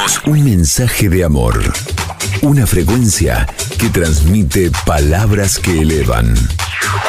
Un mensaje de amor. Una frecuencia que transmite palabras que elevan.